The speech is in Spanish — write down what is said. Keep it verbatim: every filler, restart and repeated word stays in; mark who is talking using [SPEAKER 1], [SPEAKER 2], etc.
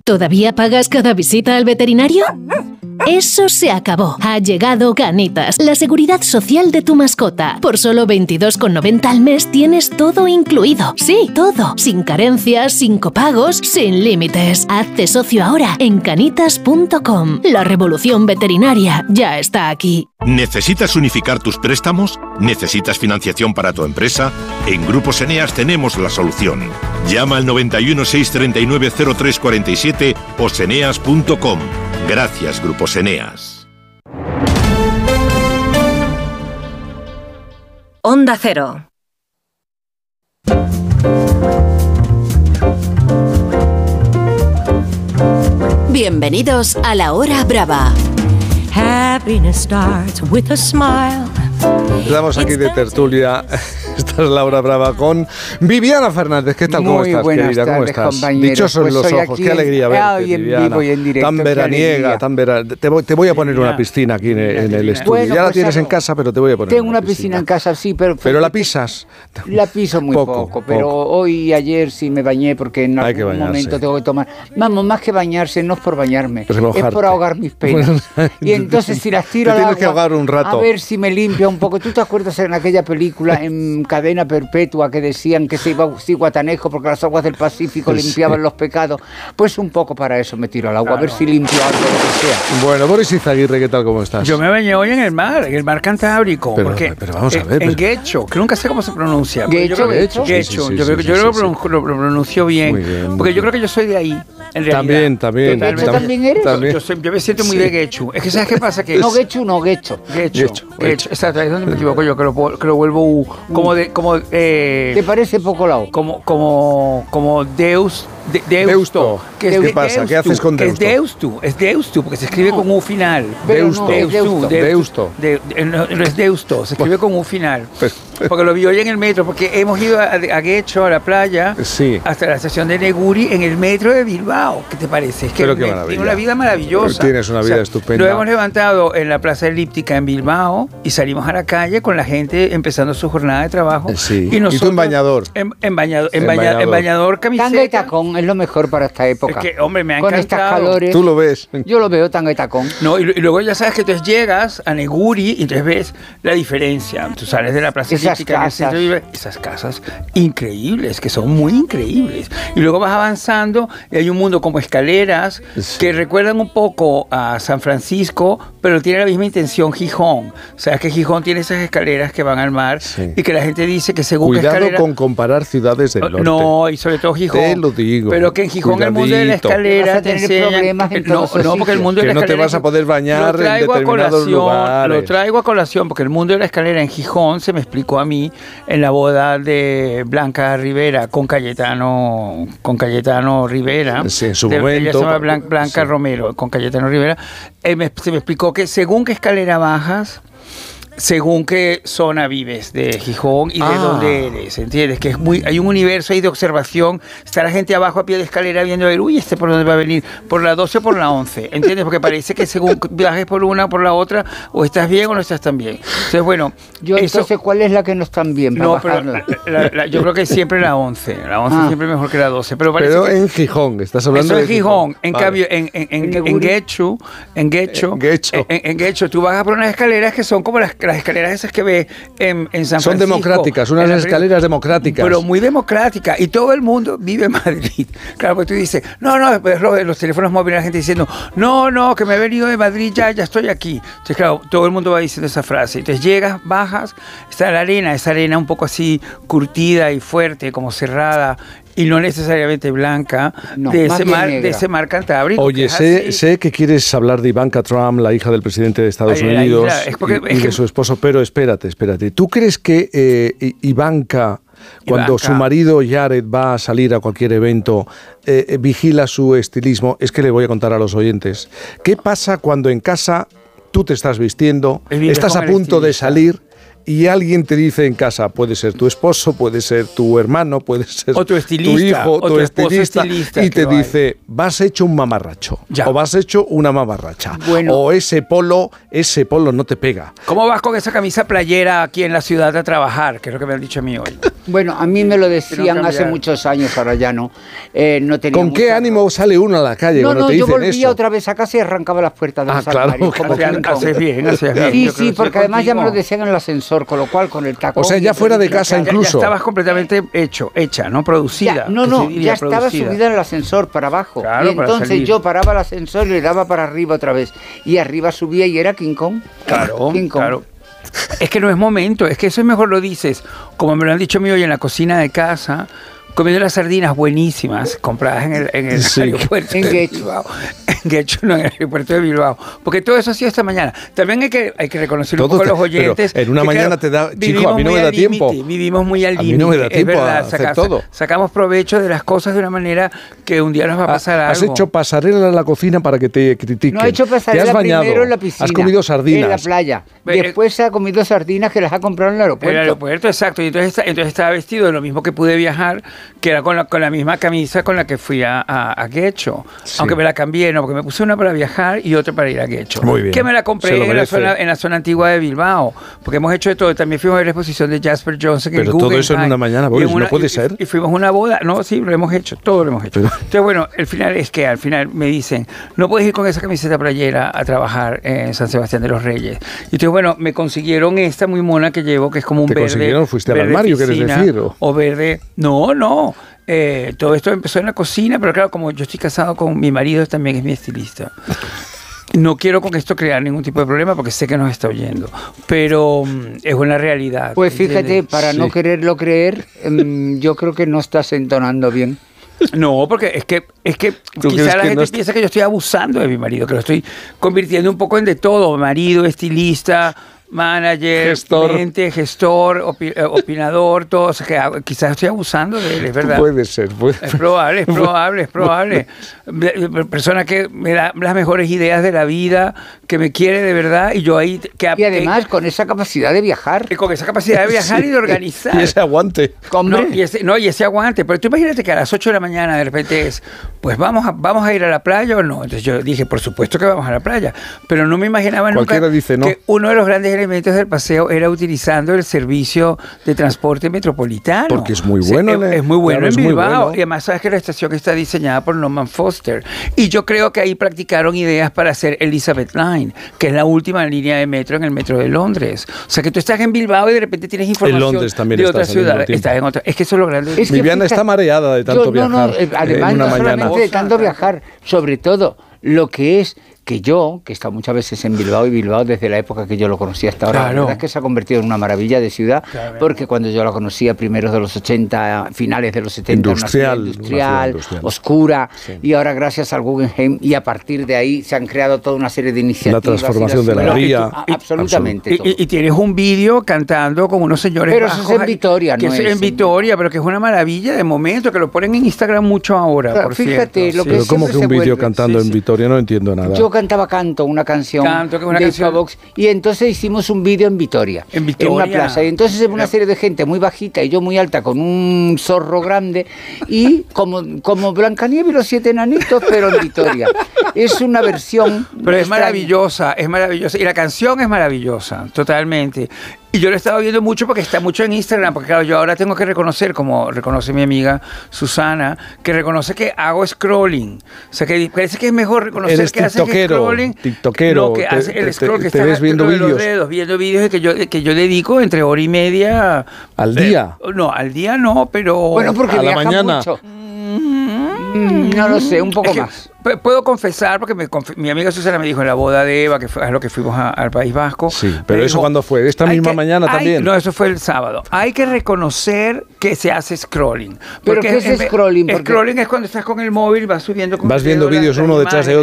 [SPEAKER 1] ¿Todavía pagas cada visita al veterinario? Eso se acabó. Ha llegado Canitas, la seguridad social de tu mascota. Por solo veintidós con noventa al mes tienes todo incluido. Sí, todo. Sin carencias, sin copagos, sin límites. Hazte socio ahora en canitas punto com. La revolución veterinaria ya está aquí.
[SPEAKER 2] ¿Necesitas unificar tus préstamos? ¿Necesitas financiación para tu empresa? En Grupos Eneas tenemos la solución. Llama al noventa y uno, seiscientos treinta y nueve, cero tres cuarenta y siete o seneas punto com. Gracias, Grupos Eneas.
[SPEAKER 3] Onda Cero. Bienvenidos a La Hora Brava.
[SPEAKER 4] Happiness starts with a smile.
[SPEAKER 5] Estamos aquí de tertulia. Esta es La Hora Brava con Viviana Fernández. ¿Qué tal? ¿Cómo
[SPEAKER 6] Muy
[SPEAKER 5] estás,
[SPEAKER 6] buenas
[SPEAKER 5] querida?
[SPEAKER 6] tardes,
[SPEAKER 5] ¿Cómo estás?
[SPEAKER 6] compañeros.
[SPEAKER 5] Dichosos
[SPEAKER 6] Pues
[SPEAKER 5] los
[SPEAKER 6] soy
[SPEAKER 5] ojos.
[SPEAKER 6] aquí
[SPEAKER 5] Qué alegría
[SPEAKER 6] en-
[SPEAKER 5] verte,
[SPEAKER 6] ay, en
[SPEAKER 5] Viviana.
[SPEAKER 6] vivo y en directo,
[SPEAKER 5] Tan
[SPEAKER 6] qué
[SPEAKER 5] veraniega,
[SPEAKER 6] alegría.
[SPEAKER 5] tan vera... Te voy, te voy a poner una piscina aquí en, en el estudio.
[SPEAKER 6] Bueno,
[SPEAKER 5] ya la
[SPEAKER 6] pues
[SPEAKER 5] tienes
[SPEAKER 6] hago-
[SPEAKER 5] en casa, pero te voy a poner
[SPEAKER 6] Tengo una piscina en casa, sí, pero...
[SPEAKER 5] Pero la pisas.
[SPEAKER 6] La piso muy
[SPEAKER 5] Poco,
[SPEAKER 6] poco, pero
[SPEAKER 5] poco.
[SPEAKER 6] hoy y ayer sí me bañé porque en
[SPEAKER 5] Hay que
[SPEAKER 6] algún
[SPEAKER 5] bañarse.
[SPEAKER 6] momento tengo que tomar... Vamos, más que bañarse, no es por bañarme,
[SPEAKER 5] Pues
[SPEAKER 6] es
[SPEAKER 5] mojarte.
[SPEAKER 6] por ahogar mis penas. Y entonces si las tiro
[SPEAKER 5] Te
[SPEAKER 6] al
[SPEAKER 5] tienes
[SPEAKER 6] agua,
[SPEAKER 5] que ahogar un rato.
[SPEAKER 6] a ver si me limpia un poco. ¿Tú te acuerdas en aquella película en Cadena Perpetua que decían que se iba a Guatanejo porque las aguas del Pacífico
[SPEAKER 5] Sí.
[SPEAKER 6] limpiaban los pecados? Pues un poco para eso me tiro al agua, a ver si limpio algo, lo que sea.
[SPEAKER 5] Bueno, Boris Izaguirre, ¿qué tal? ¿Cómo estás?
[SPEAKER 7] Yo me bañé hoy en el mar, en el mar Cantábrico.
[SPEAKER 5] Pero-
[SPEAKER 7] porque
[SPEAKER 5] pero vamos a
[SPEAKER 7] en-
[SPEAKER 5] ver,
[SPEAKER 7] En
[SPEAKER 5] pero-
[SPEAKER 7] Guecho, que nunca sé cómo se pronuncia. pero
[SPEAKER 6] Guecho,
[SPEAKER 7] yo creo que-
[SPEAKER 6] Guecho.
[SPEAKER 5] Sí,
[SPEAKER 7] Guecho,
[SPEAKER 5] sí, sí,
[SPEAKER 7] yo creo que
[SPEAKER 5] sí,
[SPEAKER 7] yo
[SPEAKER 5] sí,
[SPEAKER 7] lo,
[SPEAKER 5] sí.
[SPEAKER 7] pronuncio- lo pronuncio bien.
[SPEAKER 5] Muy bien, muy
[SPEAKER 7] porque yo
[SPEAKER 5] bien.
[SPEAKER 7] creo que yo soy de ahí, en realidad.
[SPEAKER 5] También, también.
[SPEAKER 6] ¿De Guecho también eres?
[SPEAKER 5] También.
[SPEAKER 7] Yo, soy- yo me siento muy
[SPEAKER 5] Sí.
[SPEAKER 7] de Guecho. Es que ¿sabes qué pasa? Que
[SPEAKER 6] No, Guecho, no, Guecho.
[SPEAKER 7] Guecho,
[SPEAKER 5] Guecho,
[SPEAKER 7] Guecho,
[SPEAKER 5] Guecho.
[SPEAKER 7] exacto, ahí es donde me equivoco yo, que lo, que lo vuelvo U. Como de, como, eh,
[SPEAKER 6] ¿Te parece poco lao?
[SPEAKER 7] como, como, como Deus, de, Deusto.
[SPEAKER 5] Deusto.
[SPEAKER 7] Que es
[SPEAKER 5] ¿Qué
[SPEAKER 7] de-
[SPEAKER 5] pasa? ¿Qué haces con
[SPEAKER 7] que
[SPEAKER 5] Deusto?
[SPEAKER 7] Es Deusto, es Deusto, porque se escribe con U final.
[SPEAKER 6] Pero
[SPEAKER 5] Deusto.
[SPEAKER 6] no, es Deusto.
[SPEAKER 5] Deusto.
[SPEAKER 7] De- de- no, no es Deusto, se escribe con U final.
[SPEAKER 5] Pues-
[SPEAKER 7] Porque lo vi hoy en el metro, porque hemos ido a, a Guecho, a la playa,
[SPEAKER 5] Sí.
[SPEAKER 7] hasta la estación de Neguri, en el metro de Bilbao. ¿Qué te parece? Es que
[SPEAKER 5] Pero qué
[SPEAKER 7] me-
[SPEAKER 5] maravilla.
[SPEAKER 7] tengo una vida maravillosa.
[SPEAKER 5] Tienes una vida estupenda.
[SPEAKER 7] Lo hemos levantado en la Plaza Elíptica en Bilbao y salimos a la calle con la gente empezando su jornada de trabajo.
[SPEAKER 5] Sí.
[SPEAKER 7] Y,
[SPEAKER 5] ¿Y tú en bañador?
[SPEAKER 7] En, en bañador, en,
[SPEAKER 5] En
[SPEAKER 7] baña-
[SPEAKER 5] bañador.
[SPEAKER 7] en bañador, camiseta.
[SPEAKER 6] Tanga y tacón es lo mejor para esta época.
[SPEAKER 7] Es que, hombre, me ha
[SPEAKER 6] Con estas
[SPEAKER 7] encantado.
[SPEAKER 6] calores.
[SPEAKER 5] Tú lo ves.
[SPEAKER 6] Yo lo veo tanga y tacón.
[SPEAKER 7] No, y, y luego ya sabes que entonces llegas a Neguri y entonces ves la diferencia. Tú sales de la plaza
[SPEAKER 6] Esas
[SPEAKER 7] Elíptica en el centro
[SPEAKER 6] casas.
[SPEAKER 7] y ves esas casas increíbles, que son muy increíbles. Y luego vas avanzando y hay un mundo como escaleras
[SPEAKER 5] Sí.
[SPEAKER 7] que recuerdan un poco a San Francisco, pero tiene la misma intención Gijón. O sea, que Gijón tiene esas escaleras que van al mar
[SPEAKER 5] Sí.
[SPEAKER 7] y que la gente dice que según qué
[SPEAKER 5] Cuidado
[SPEAKER 7] escalera...
[SPEAKER 5] con comparar ciudades del norte.
[SPEAKER 7] No, y sobre todo Gijón.
[SPEAKER 5] Te lo digo.
[SPEAKER 7] Pero que en Gijón el mundo de la
[SPEAKER 5] Cuidadito.
[SPEAKER 7] escalera
[SPEAKER 6] Vas a
[SPEAKER 7] te
[SPEAKER 6] tener
[SPEAKER 7] enseña...
[SPEAKER 6] problemas en
[SPEAKER 7] no,
[SPEAKER 6] todos esos
[SPEAKER 7] no, porque el
[SPEAKER 6] sitios.
[SPEAKER 7] mundo de
[SPEAKER 5] Que
[SPEAKER 7] la
[SPEAKER 5] no te
[SPEAKER 7] escalera...
[SPEAKER 5] vas a poder bañar
[SPEAKER 7] lo
[SPEAKER 5] en
[SPEAKER 7] traigo a
[SPEAKER 5] determinados
[SPEAKER 7] colación,
[SPEAKER 5] lugares.
[SPEAKER 7] Lo traigo a colación porque el mundo de la escalera en Gijón se me explicó a mí en la boda de Blanca Rivera con Cayetano, con Cayetano Rivera.
[SPEAKER 5] Sí, en su
[SPEAKER 7] De-
[SPEAKER 5] momento.
[SPEAKER 7] Ella se llama Blan- Blanca
[SPEAKER 5] Sí.
[SPEAKER 7] Romero, con Cayetano Rivera. Eh, me- se me explicó que según qué escalera bajas, según qué zona vives de Gijón y de
[SPEAKER 5] Ah.
[SPEAKER 7] dónde eres, ¿entiendes? Que es muy, hay un universo ahí de observación. Está la gente abajo a pie de escalera viendo, a ver, uy, ¿este por dónde va a venir? ¿Por la doce o por la once? ¿Entiendes? Porque parece que según viajes por una o por la otra, o estás bien o no estás tan bien. Entonces, bueno,
[SPEAKER 6] Yo
[SPEAKER 7] eso...
[SPEAKER 6] entonces, ¿cuál es la que no están bien para
[SPEAKER 7] No, pero
[SPEAKER 6] bajarla?
[SPEAKER 7] la- la- la- yo creo que siempre la once. La once
[SPEAKER 6] Ah.
[SPEAKER 7] siempre es mejor que la doce. Pero parece
[SPEAKER 5] Pero
[SPEAKER 7] que...
[SPEAKER 5] en Gijón, estás hablando
[SPEAKER 7] Eso
[SPEAKER 5] de
[SPEAKER 7] es Gijón. En
[SPEAKER 5] Vale.
[SPEAKER 7] cambio, en, en, en,
[SPEAKER 6] En
[SPEAKER 7] en
[SPEAKER 6] Neguri.
[SPEAKER 7] Guecho, en Guecho,
[SPEAKER 5] En Guecho.
[SPEAKER 7] en, en Guecho, tú bajas por unas escaleras que son como las, las escaleras esas que ves en, en San
[SPEAKER 5] Son
[SPEAKER 7] Francisco.
[SPEAKER 5] democráticas, unas
[SPEAKER 7] En la-
[SPEAKER 5] escaleras democráticas.
[SPEAKER 7] Pero muy democráticas. Y todo el mundo vive en Madrid. Claro, porque tú dices, no, no, después lo- los teléfonos móviles, la gente diciendo, no, no, que me he venido de Madrid, ya, ya estoy aquí. Entonces, claro, todo el mundo va diciendo esa frase. Entonces llegas, bajas, está la arena, esa arena un poco así curtida y fuerte, como cerrada, y no necesariamente blanca,
[SPEAKER 6] No,
[SPEAKER 7] de,
[SPEAKER 6] más
[SPEAKER 7] ese
[SPEAKER 6] bien
[SPEAKER 7] mar,
[SPEAKER 6] negra.
[SPEAKER 7] de ese mar Cantábrico. que
[SPEAKER 5] Oye,
[SPEAKER 7] es
[SPEAKER 5] sé,
[SPEAKER 7] así.
[SPEAKER 5] sé que quieres hablar de Ivanka Trump, la hija del presidente de Estados
[SPEAKER 7] Ay, la
[SPEAKER 5] Unidos,
[SPEAKER 7] hija, es porque-
[SPEAKER 5] y, y
[SPEAKER 7] es
[SPEAKER 5] de
[SPEAKER 7] que-
[SPEAKER 5] su esposo, pero espérate, espérate. ¿Tú crees que eh, I- Ivanka, cuando
[SPEAKER 7] Ivanka.
[SPEAKER 5] su marido Jared va a salir a cualquier evento, eh, eh, vigila su estilismo? Es que le voy a contar a los oyentes. ¿Qué pasa cuando en casa tú te estás vistiendo,
[SPEAKER 7] Vives
[SPEAKER 5] estás
[SPEAKER 7] con
[SPEAKER 5] a
[SPEAKER 7] el
[SPEAKER 5] punto de
[SPEAKER 7] estilista.
[SPEAKER 5] salir y alguien te dice en casa, puede ser tu esposo, puede ser tu hermano, puede ser
[SPEAKER 7] o tu, estilista,
[SPEAKER 5] tu hijo,
[SPEAKER 7] o
[SPEAKER 5] tu,
[SPEAKER 7] tu
[SPEAKER 5] estilista,
[SPEAKER 7] estilista,
[SPEAKER 5] y te dice, vas hecho un mamarracho, ya. o vas hecho una mamarracha, bueno. o ese polo, ese polo no te pega.
[SPEAKER 7] ¿Cómo vas con esa camisa playera aquí en la ciudad a trabajar? Que es lo que me han dicho a mí hoy.
[SPEAKER 6] Bueno, a mí me lo decían hace muchos años, ahora ya no. Eh, no tenía
[SPEAKER 5] ¿Con qué ánimo ropa. sale uno a la calle
[SPEAKER 6] no,
[SPEAKER 5] cuando
[SPEAKER 6] no,
[SPEAKER 5] te dicen
[SPEAKER 6] yo volvía
[SPEAKER 5] eso?
[SPEAKER 6] otra vez a casa y arrancaba las puertas de
[SPEAKER 5] ah,
[SPEAKER 6] los
[SPEAKER 5] claro,
[SPEAKER 6] armarios.
[SPEAKER 5] como
[SPEAKER 7] haces bien, haces bien.
[SPEAKER 6] Sí, sí, porque además contigo. ya me lo decían en el ascensor, con lo cual con el tacón...
[SPEAKER 5] O sea, ya fuera de casa
[SPEAKER 7] ya,
[SPEAKER 5] incluso.
[SPEAKER 7] Ya estabas completamente hecho, hecha, ¿no? Producida.
[SPEAKER 6] Ya, no, no, ya estaba
[SPEAKER 7] producida.
[SPEAKER 6] subida en el ascensor para abajo.
[SPEAKER 7] Claro,
[SPEAKER 6] y entonces yo paraba el ascensor y le daba para arriba otra vez. Y arriba subía y era King Kong.
[SPEAKER 7] Claro,
[SPEAKER 6] King Kong.
[SPEAKER 7] claro. Es que no es momento, es que eso es mejor lo dices, como me lo han dicho a mí hoy en la cocina de casa, comiendo las sardinas buenísimas compradas en el, en el
[SPEAKER 5] sí.
[SPEAKER 7] aeropuerto
[SPEAKER 6] en
[SPEAKER 7] de
[SPEAKER 6] Guecho.
[SPEAKER 7] Bilbao. En Guecho, no, en el aeropuerto de Bilbao. Porque todo eso ha sido esta mañana. También hay que, hay que reconocer
[SPEAKER 5] todo
[SPEAKER 7] un poco
[SPEAKER 5] te,
[SPEAKER 7] a los oyentes.
[SPEAKER 5] En una
[SPEAKER 7] que,
[SPEAKER 5] mañana
[SPEAKER 7] claro,
[SPEAKER 5] te da... Chico, a mí no me da tiempo.
[SPEAKER 7] Límite, vivimos muy al límite.
[SPEAKER 5] A mí no me da tiempo
[SPEAKER 7] verdad,
[SPEAKER 5] a hacer
[SPEAKER 7] saca,
[SPEAKER 5] todo.
[SPEAKER 7] Sacamos provecho de las cosas de una manera que un día nos va a pasar
[SPEAKER 5] Has
[SPEAKER 7] algo.
[SPEAKER 5] hecho pasarela en la cocina para que te critiquen.
[SPEAKER 6] No ha hecho pasarela
[SPEAKER 5] te has bañado,
[SPEAKER 6] primero en la piscina.
[SPEAKER 5] Has comido sardinas.
[SPEAKER 6] En la playa. Después se ha comido sardinas que las ha comprado en el aeropuerto.
[SPEAKER 7] En el aeropuerto, exacto. Y entonces, entonces estaba vestido de lo mismo que pude viajar, que era con la, con la misma camisa con la que fui a, a, a Guecho. Sí. Aunque me la cambié, no, porque me puse una para viajar y otra para ir a Guecho.
[SPEAKER 5] Muy bien.
[SPEAKER 7] Que me la compré en la, zona, en la zona antigua de Bilbao. Porque hemos hecho de todo. También fuimos a ver la exposición de Jasper Johnson.
[SPEAKER 5] Pero todo eso en una mañana, Boris, una, no puede
[SPEAKER 7] y,
[SPEAKER 5] ser.
[SPEAKER 7] Y fuimos a una boda. No, sí, lo hemos hecho. Todo lo hemos hecho. Pero... Entonces, bueno, el final es que al final me dicen, no puedes ir con esa camiseta playera a trabajar en San Sebastián de los Reyes. Y entonces, bueno, me consiguieron esta muy mona que llevo, que es como un
[SPEAKER 5] ¿Te
[SPEAKER 7] verde.
[SPEAKER 5] consiguieron? ¿Fuiste al armario, quieres decir? O,
[SPEAKER 7] o verde. No, no. Eh, todo esto empezó en la cocina, pero claro, como yo estoy casado con mi marido, también es mi estilista. No quiero con esto crear ningún tipo de problema porque sé que nos está oyendo, pero um, es una realidad.
[SPEAKER 6] Pues fíjate, ¿entiendes? Para sí. no quererlo creer, um, yo creo que no estás entonando bien.
[SPEAKER 7] No, porque es que es que quizá la
[SPEAKER 5] que
[SPEAKER 7] gente
[SPEAKER 5] no
[SPEAKER 7] piensa que yo estoy abusando de mi marido, que lo estoy convirtiendo un poco en de todo, marido, estilista, manager,
[SPEAKER 5] gestor,
[SPEAKER 7] mente, gestor, opi opinador, todo. O sea, que quizás estoy abusando de él, es verdad.
[SPEAKER 5] Puede ser, puede
[SPEAKER 7] Es probable, es probable, es probable. Persona que me da las mejores ideas de la vida, que me quiere de verdad, y yo ahí... Que,
[SPEAKER 6] y además con esa capacidad de viajar.
[SPEAKER 7] Con esa capacidad de viajar sí. y de organizar.
[SPEAKER 5] Y ese aguante.
[SPEAKER 7] No y, ese, no, y ese aguante. Pero tú imagínate que a las ocho de la mañana de repente es, pues vamos a, vamos a ir a la playa o no. Entonces yo dije, por supuesto que vamos a la playa. Pero no me imaginaba
[SPEAKER 5] Cualquiera
[SPEAKER 7] nunca
[SPEAKER 5] dice, ¿no?
[SPEAKER 7] que uno de los grandes elementos del paseo era utilizando el servicio de transporte metropolitano.
[SPEAKER 5] Porque es muy bueno.
[SPEAKER 7] O sea, es, es muy bueno claro, en Bilbao.
[SPEAKER 5] Bueno.
[SPEAKER 7] Y además sabes que la estación está diseñada por Norman Foster. Y yo creo que ahí practicaron ideas para hacer Elizabeth Line, que es la última línea de metro en el metro de Londres. O sea que tú estás en Bilbao y de repente tienes información
[SPEAKER 5] en Londres también
[SPEAKER 7] de otra ciudad. Estás en otra. Es que eso es lo grande.
[SPEAKER 6] Es que
[SPEAKER 5] Viviana
[SPEAKER 6] fíjate,
[SPEAKER 5] está mareada de tanto
[SPEAKER 6] yo,
[SPEAKER 5] viajar.
[SPEAKER 6] No, no, eh, además,
[SPEAKER 5] en una
[SPEAKER 6] no
[SPEAKER 5] mañana.
[SPEAKER 6] solamente de tanto viajar, sobre todo lo que es que yo, que he estado muchas veces en Bilbao, y Bilbao desde la época que yo lo conocí hasta ahora,
[SPEAKER 7] claro.
[SPEAKER 6] la verdad es que se ha convertido en una maravilla de ciudad, claro, porque cuando yo la conocía, primeros de los ochenta, finales de los setenta,
[SPEAKER 5] industrial,
[SPEAKER 6] una industrial,
[SPEAKER 5] industrial,
[SPEAKER 6] oscura,
[SPEAKER 5] sí.
[SPEAKER 6] y ahora gracias al Guggenheim, y a partir de ahí se han creado toda una serie de iniciativas.
[SPEAKER 5] La transformación de la ría.
[SPEAKER 6] Absolutamente.
[SPEAKER 7] Y, y, y tienes un vídeo cantando con unos señores
[SPEAKER 6] pero eso es en Vitoria,
[SPEAKER 7] que
[SPEAKER 6] no
[SPEAKER 7] es
[SPEAKER 6] es
[SPEAKER 7] en Vitoria, pero que es una maravilla de momento, que lo ponen en Instagram mucho ahora,
[SPEAKER 6] claro,
[SPEAKER 7] por
[SPEAKER 6] fíjate,
[SPEAKER 7] cierto.
[SPEAKER 6] lo
[SPEAKER 7] Sí.
[SPEAKER 6] que
[SPEAKER 5] pero ¿cómo que un vídeo cantando sí, en Vitoria? No entiendo nada.
[SPEAKER 6] Yo cantaba canto, una canción
[SPEAKER 7] Canto, que una
[SPEAKER 6] de
[SPEAKER 7] canción.
[SPEAKER 6] Box, y entonces hicimos un vídeo en Vitoria,
[SPEAKER 7] en Vitoria,
[SPEAKER 6] en una plaza, y entonces una serie de gente muy bajita y yo muy alta con un zorro grande, y como, como Blancanieves y los siete enanitos, pero en Vitoria. Es una versión
[SPEAKER 7] pero es extraña. maravillosa, es maravillosa, y la canción es maravillosa, totalmente. Y yo lo he estado viendo mucho porque está mucho en Instagram, porque claro, yo ahora tengo que reconocer, como reconoce mi amiga Susana, que reconoce que hago scrolling. O sea, que parece que es mejor reconocer
[SPEAKER 5] Eres
[SPEAKER 7] que haces scrolling.
[SPEAKER 5] tiktokero,
[SPEAKER 7] No, que
[SPEAKER 5] te,
[SPEAKER 7] hace el scroll,
[SPEAKER 5] te,
[SPEAKER 7] que
[SPEAKER 5] te
[SPEAKER 7] está
[SPEAKER 5] ves viendo
[SPEAKER 7] de los
[SPEAKER 5] vídeos.
[SPEAKER 7] dedos, viendo vídeos que yo, que yo dedico entre hora y media.
[SPEAKER 5] ¿Al día?
[SPEAKER 7] Eh, no, al día no, pero...
[SPEAKER 6] Bueno, porque
[SPEAKER 5] a la mañana.
[SPEAKER 6] Mucho. Mm, no lo sé, un poco
[SPEAKER 7] es que,
[SPEAKER 6] más.
[SPEAKER 7] Puedo confesar, porque me, mi amiga Susana me dijo en la boda de Eva, que fue a lo que fuimos a, al País Vasco.
[SPEAKER 5] Sí, pero eso
[SPEAKER 7] dijo,
[SPEAKER 5] ¿cuándo fue? ¿Esta misma
[SPEAKER 7] que,
[SPEAKER 5] mañana
[SPEAKER 7] hay,
[SPEAKER 5] también?
[SPEAKER 7] No, eso fue el sábado. Hay que reconocer que se hace scrolling.
[SPEAKER 6] ¿Pero qué es, es scrolling?
[SPEAKER 7] Porque scrolling es cuando estás con el móvil, vas subiendo...
[SPEAKER 5] Vas viendo vídeos uno detrás de otro.